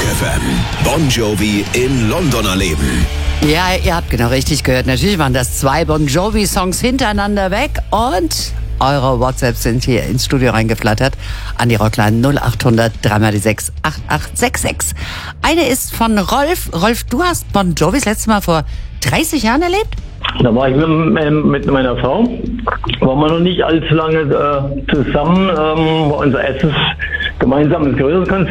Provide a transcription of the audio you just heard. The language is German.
FM. Bon Jovi in London erleben. Ja, ihr habt genau richtig gehört. Natürlich waren das 2 Bon Jovi-Songs hintereinander weg und eure WhatsApps sind hier ins Studio reingeflattert an die Rockline 0800 3x6 8866. Eine ist von Rolf. Rolf, du hast Bon Jovi das letzte Mal vor 30 Jahren erlebt? Da war ich mit meiner Frau. Waren wir noch nicht allzu lange zusammen. War unser erstes gemeinsames größeres Konzert.